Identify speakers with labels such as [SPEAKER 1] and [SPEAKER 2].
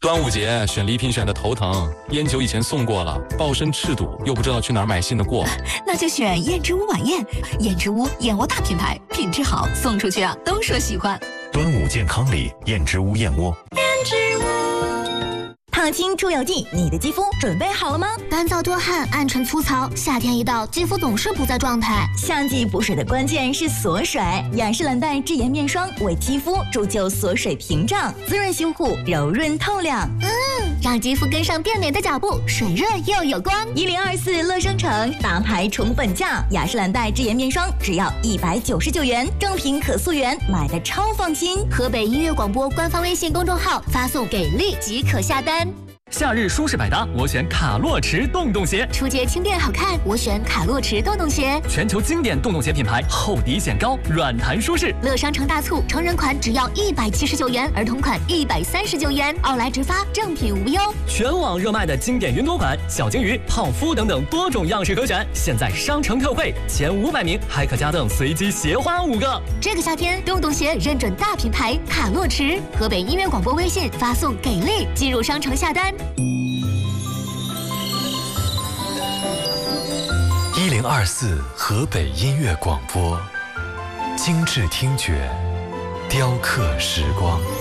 [SPEAKER 1] 端午节选礼品选的头疼，烟酒以前送过了，抱身赤赌，又不知道去哪儿买新的过。
[SPEAKER 2] 那就选燕之屋晚宴，燕之屋燕窝大品牌，品质好，送出去啊都说喜欢。
[SPEAKER 3] 端午健康礼，燕之屋燕窝。
[SPEAKER 2] 燕之屋。
[SPEAKER 4] 烫青出油剂，你的肌肤准备好了吗？
[SPEAKER 5] 干燥多汗，暗沉粗糙，夏天一到，肌肤总是不在状态。
[SPEAKER 4] 夏季补水的关键是锁水，雅诗兰黛智妍面霜为肌肤铸就锁水屏障，滋润修护，柔润透亮。
[SPEAKER 5] 让肌肤跟上变美的脚步，水润又有光。
[SPEAKER 4] 1024乐生城大牌重本价，雅诗兰黛智妍面霜只要199元，正品可溯源，买的超放心。
[SPEAKER 5] 河北音乐广播官方微信公众号发送给力即可下单。
[SPEAKER 6] 夏日舒适百搭，我选卡洛驰洞洞鞋。
[SPEAKER 5] 出街轻便好看，我选卡洛驰洞洞鞋。
[SPEAKER 6] 全球经典洞洞鞋品牌，厚底显高，软弹舒适。
[SPEAKER 5] 乐商城大促，成人款只要179元，儿童款139元，奥莱直发，正品无忧。
[SPEAKER 6] 全网热卖的经典云朵款、小鲸鱼、泡芙等等多种样式可选，现在商城特惠，前500名还可加赠随机鞋花5个。
[SPEAKER 5] 这个夏天，洞洞鞋认准大品牌卡洛驰。河北音乐广播微信发送给力，进入商城下单。
[SPEAKER 7] 1024河北音乐广播，精致听觉，雕刻时光。